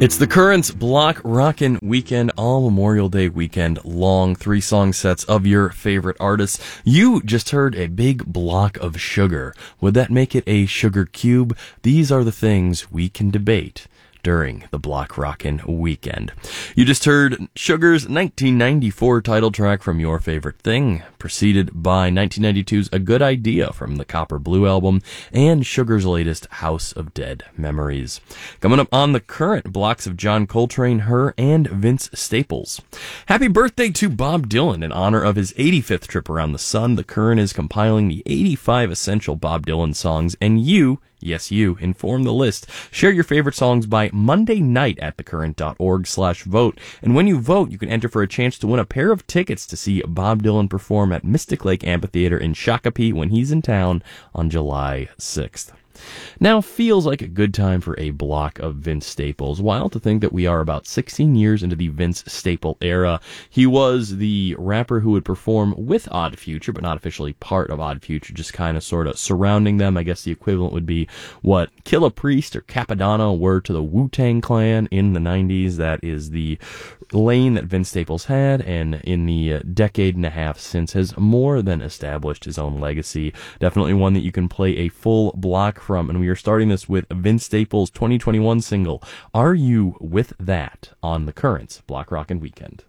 It's the Currents Block Rockin' Weekend, all Memorial Day weekend long, 3-song sets of your favorite artists. You just heard a big block of sugar. Would that make it a sugar cube? These are the things we can debate during the Block Rockin' Weekend. You just heard Sugar's 1994 title track from Your Favorite Thing, preceded by 1992's A Good Idea from the Copper Blue album, and Sugar's latest House of Dead Memories. Coming up on the current blocks of John Coltrane, Her, and Vince Staples. Happy birthday to Bob Dylan. In honor of his 85th trip around the sun, the Current is compiling the 85 essential Bob Dylan songs, and you, yes, you, inform the list. Share your favorite songs by Monday night at thecurrent.org/vote. And when you vote, you can enter for a chance to win a pair of tickets to see Bob Dylan perform at Mystic Lake Amphitheater in Shakopee when he's in town on July 6th. Now feels like a good time for a block of Vince Staples. Wild to think that we are about 16 years into the Vince Staple era. He was the rapper who would perform with Odd Future, but not officially part of Odd Future, just kind of sort of surrounding them. I guess the equivalent would be what Killah Priest or Capadonna were to the Wu-Tang Clan in the 90s. That is the lane that Vince Staples had, and in the decade and a half since has more than established his own legacy. Definitely one that you can play a full block from, and we are starting this with Vince Staples' 2021 single, Are You With That, on the Currents Block Rockin' Weekend.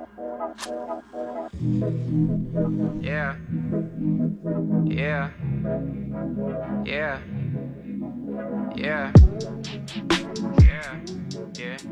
Yeah. Yeah. Yeah. Yeah. Yeah. Yeah.